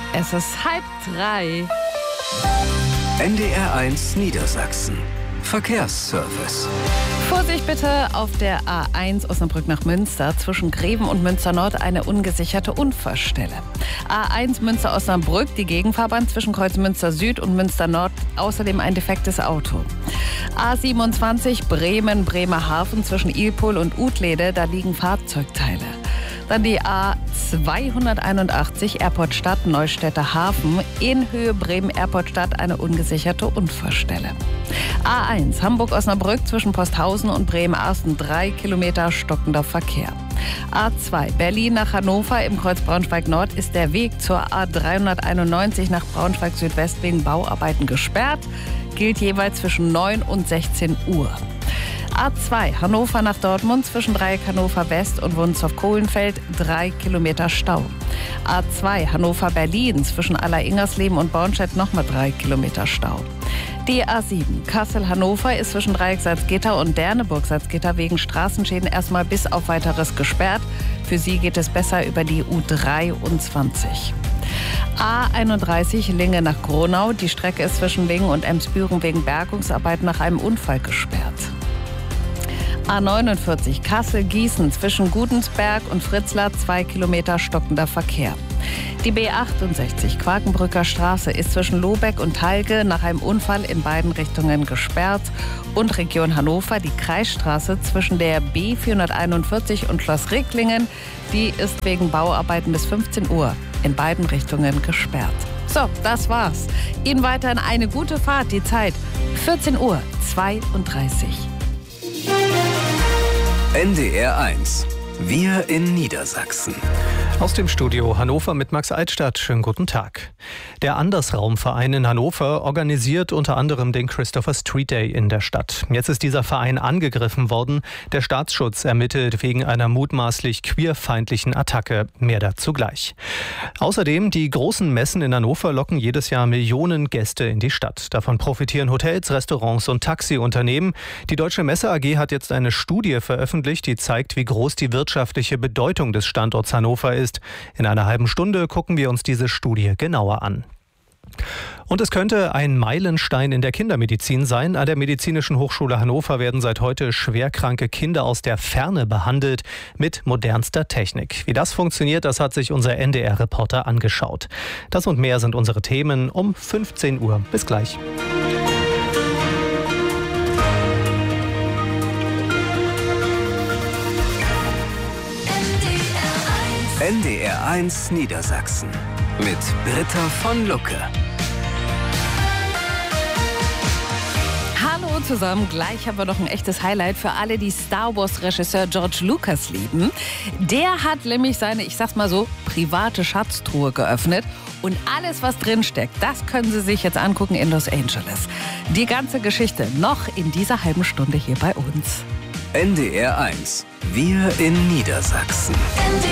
Es ist 2:30. NDR1 Niedersachsen. Verkehrsservice. Vorsicht bitte auf der A1 Osnabrück nach Münster. Zwischen Greven und Münster Nord eine ungesicherte Unfallstelle. A1 Münster-Osnabrück, die Gegenfahrbahn zwischen Kreuz Münster Süd und Münster Nord. Außerdem ein defektes Auto. A27 Bremen, Bremerhaven zwischen Ilpol und Utlede. Da liegen Fahrzeugteile. Dann die A281 Airport Stadt Neustädter Hafen. In Höhe Bremen Airport Stadt eine ungesicherte Unfallstelle. A1 Hamburg-Osnabrück zwischen Posthausen und Bremen-Arsten 3 Kilometer stockender Verkehr. A2 Berlin nach Hannover im Kreuz Braunschweig-Nord ist der Weg zur A391 nach Braunschweig-Südwest wegen Bauarbeiten gesperrt. Gilt jeweils zwischen 9 und 16 Uhr. A2 Hannover nach Dortmund zwischen Dreieck Hannover West und Wunstorf-Kohlenfeld 3 Kilometer Stau. A2 Hannover-Berlin zwischen Aller-Ingersleben und Bornstedt nochmal 3 Kilometer Stau. Die A7 Kassel-Hannover ist zwischen Dreieck Salzgitter und Derneburg-Salzgitter wegen Straßenschäden erstmal bis auf Weiteres gesperrt. Für sie geht es besser über die U23. A31 Linge nach Gronau. Die Strecke ist zwischen Lingen und Emsbüren wegen Bergungsarbeit nach einem Unfall gesperrt. A49 Kassel-Gießen zwischen Gudensberg und Fritzlar 2 Kilometer stockender Verkehr. Die B68 Quakenbrücker Straße ist zwischen Lobeck und Talge nach einem Unfall in beiden Richtungen gesperrt. Und Region Hannover, die Kreisstraße zwischen der B441 und Schloss Ricklingen, die ist wegen Bauarbeiten bis 15 Uhr in beiden Richtungen gesperrt. So, das war's. Ihnen weiterhin eine gute Fahrt. Die Zeit 14:32 Uhr. NDR1. Wir in Niedersachsen. Aus dem Studio Hannover mit Max Altstadt. Schönen guten Tag. Der Andersraumverein in Hannover organisiert unter anderem den Christopher Street Day in der Stadt. Jetzt ist dieser Verein angegriffen worden. Der Staatsschutz ermittelt wegen einer mutmaßlich queerfeindlichen Attacke. Mehr dazu gleich. Außerdem, die großen Messen in Hannover locken jedes Jahr Millionen Gäste in die Stadt. Davon profitieren Hotels, Restaurants und Taxiunternehmen. Die Deutsche Messe AG hat jetzt eine Studie veröffentlicht, die zeigt, wie groß die wirtschaftliche Bedeutung des Standorts Hannover ist. In einer halben Stunde gucken wir uns diese Studie genauer an. Und es könnte ein Meilenstein in der Kindermedizin sein. An der Medizinischen Hochschule Hannover werden seit heute schwerkranke Kinder aus der Ferne behandelt mit modernster Technik. Wie das funktioniert, das hat sich unser NDR-Reporter angeschaut. Das und mehr sind unsere Themen um 15 Uhr. Bis gleich. NDR1 Niedersachsen mit Britta von Lucke. Hallo zusammen, gleich haben wir noch ein echtes Highlight für alle, die Star Wars-Regisseur George Lucas lieben. Der hat nämlich seine, ich sag's mal so, private Schatztruhe geöffnet. Und alles, was drin steckt, das können Sie sich jetzt angucken in Los Angeles. Die ganze Geschichte noch in dieser halben Stunde hier bei uns. NDR1. Wir in Niedersachsen.